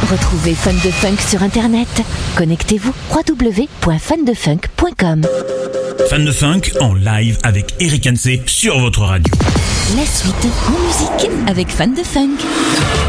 Retrouvez Fun de Funk sur Internet. Connectez-vous www.fandefunk.com. Fan de Funk en live avec Eric Hansé sur votre radio. La suite en musique avec Fan de Funk.